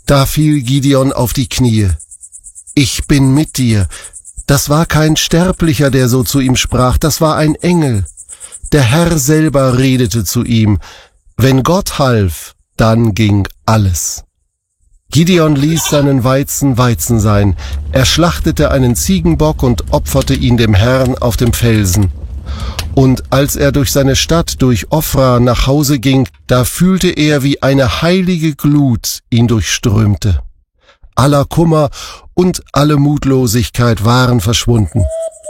Da fiel Gideon auf die Knie. »Ich bin mit dir.« Das war kein Sterblicher, der so zu ihm sprach, das war ein Engel. Der Herr selber redete zu ihm. Wenn Gott half, dann ging alles. Gideon ließ seinen Weizen Weizen sein. Er schlachtete einen Ziegenbock und opferte ihn dem Herrn auf dem Felsen. Und als er durch seine Stadt, durch Ofra, nach Hause ging, da fühlte er, wie eine heilige Glut ihn durchströmte. Aller Kummer und alle Mutlosigkeit waren verschwunden.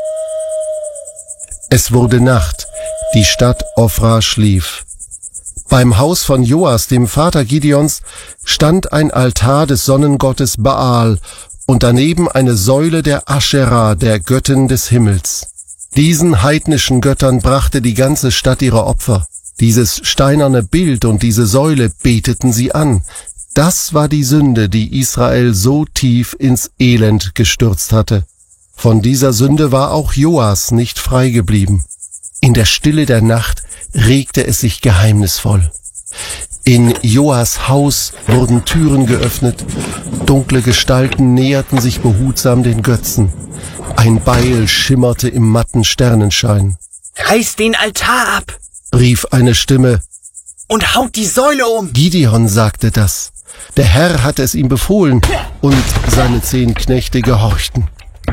Es wurde Nacht, die Stadt Ofra schlief. Beim Haus von Joas, dem Vater Gideons, stand ein Altar des Sonnengottes Baal und daneben eine Säule der Aschera, der Göttin des Himmels. Diesen heidnischen Göttern brachte die ganze Stadt ihre Opfer. Dieses steinerne Bild und diese Säule beteten sie an. Das war die Sünde, die Israel so tief ins Elend gestürzt hatte. Von dieser Sünde war auch Joas nicht frei geblieben. In der Stille der Nacht regte es sich geheimnisvoll. In Joas Haus wurden Türen geöffnet, dunkle Gestalten näherten sich behutsam den Götzen. Ein Beil schimmerte im matten Sternenschein. »Reiß den Altar ab«, rief eine Stimme. »Und haut die Säule um.« Gideon sagte das. Der Herr hatte es ihm befohlen, und seine 10 Knechte gehorchten.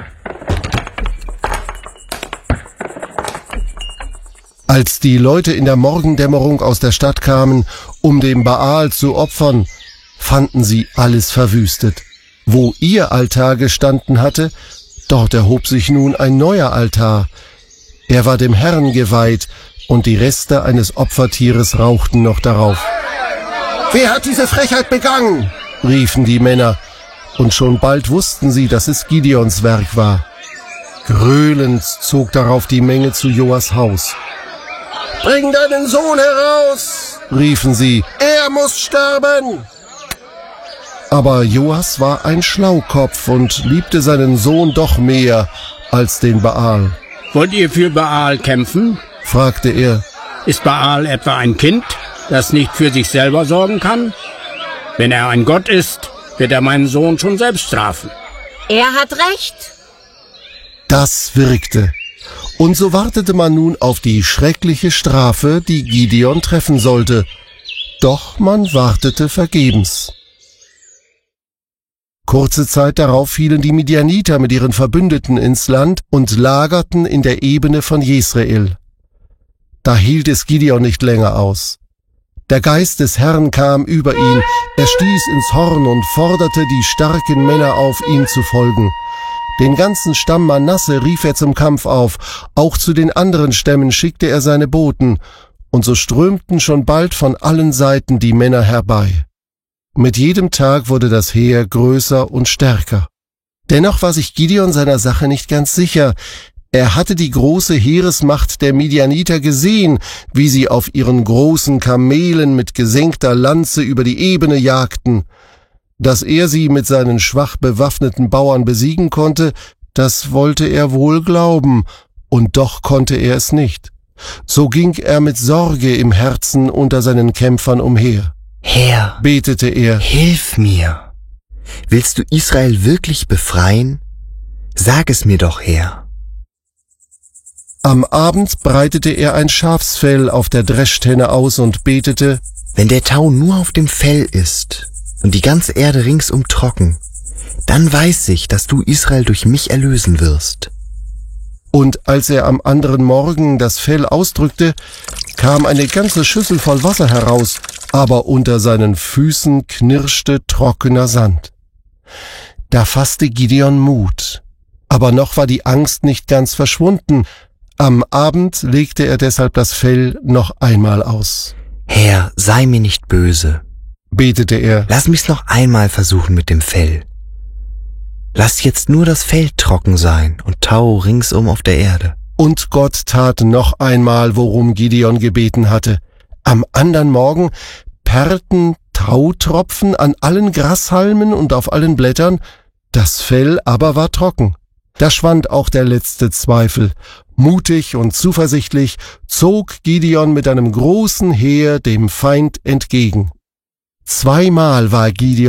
Als die Leute in der Morgendämmerung aus der Stadt kamen, um dem Baal zu opfern, fanden sie alles verwüstet. Wo ihr Altar gestanden hatte, dort erhob sich nun ein neuer Altar. Er war dem Herrn geweiht, und die Reste eines Opfertieres rauchten noch darauf. »Wer hat diese Frechheit begangen?« riefen die Männer, und schon bald wussten sie, dass es Gideons Werk war. Gröhlend zog darauf die Menge zu Joas Haus. »Bring deinen Sohn heraus«, riefen sie, »er muss sterben!« Aber Joas war ein Schlaukopf und liebte seinen Sohn doch mehr als den Baal. »Wollt ihr für Baal kämpfen?« fragte er. »Ist Baal etwa ein Kind, das nicht für sich selber sorgen kann? Wenn er ein Gott ist, wird er meinen Sohn schon selbst strafen.« »Er hat recht.« Das wirkte. Und so wartete man nun auf die schreckliche Strafe, die Gideon treffen sollte. Doch man wartete vergebens. Kurze Zeit darauf fielen die Midianiter mit ihren Verbündeten ins Land und lagerten in der Ebene von Jesreel. Da hielt es Gideon nicht länger aus. Der Geist des Herrn kam über ihn, er stieß ins Horn und forderte die starken Männer auf, ihm zu folgen. Den ganzen Stamm Manasse rief er zum Kampf auf, auch zu den anderen Stämmen schickte er seine Boten, und so strömten schon bald von allen Seiten die Männer herbei. Mit jedem Tag wurde das Heer größer und stärker. Dennoch war sich Gideon seiner Sache nicht ganz sicher. Er hatte die große Heeresmacht der Midianiter gesehen, wie sie auf ihren großen Kamelen mit gesenkter Lanze über die Ebene jagten. Dass er sie mit seinen schwach bewaffneten Bauern besiegen konnte, das wollte er wohl glauben, und doch konnte er es nicht. So ging er mit Sorge im Herzen unter seinen Kämpfern umher. »Herr«, betete er, »hilf mir. Willst du Israel wirklich befreien? Sag es mir doch, Herr.« Am Abend breitete er ein Schafsfell auf der Dreschtenne aus und betete, »Wenn der Tau nur auf dem Fell ist und die ganze Erde ringsum trocken, dann weiß ich, dass du Israel durch mich erlösen wirst.« Und als er am anderen Morgen das Fell ausdrückte, kam eine ganze Schüssel voll Wasser heraus, aber unter seinen Füßen knirschte trockener Sand. Da fasste Gideon Mut, aber noch war die Angst nicht ganz verschwunden. Am Abend legte er deshalb das Fell noch einmal aus. »Herr, sei mir nicht böse«, betete er. »Lass mich's noch einmal versuchen mit dem Fell. Lass jetzt nur das Fell trocken sein und Tau ringsum auf der Erde.« Und Gott tat noch einmal, worum Gideon gebeten hatte. Am andern Morgen perlten Tautropfen an allen Grashalmen und auf allen Blättern, das Fell aber war trocken. Da schwand auch der letzte Zweifel. Mutig und zuversichtlich zog Gideon mit einem großen Heer dem Feind entgegen. Zweimal war Gideon